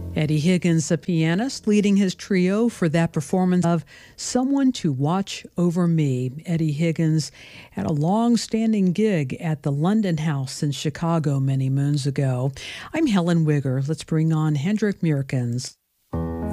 Eddie Higgins, a pianist, leading his trio for that performance of Someone to Watch Over Me. Eddie Higgins had a long-standing gig at the London House in Chicago many moons ago. I'm Helen Wigger. Let's bring on Hendrik Meerkens.